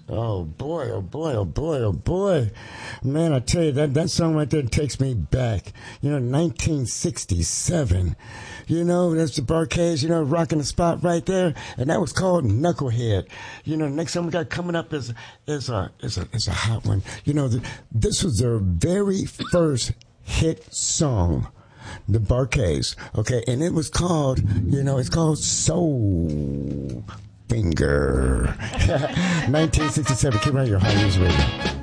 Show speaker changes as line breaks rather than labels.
Oh boy, oh boy, oh boy, oh boy. Man, I tell you, that song right there takes me back. 1967. That's the Bar-Kays, rocking the spot right there. And that was called Knucklehead. Next song we got coming up is a hot one. This was their very first hit song. The Bar-Kays. Okay, and it was called, it's called Soul Finger. 1967. Keep on your high news radio.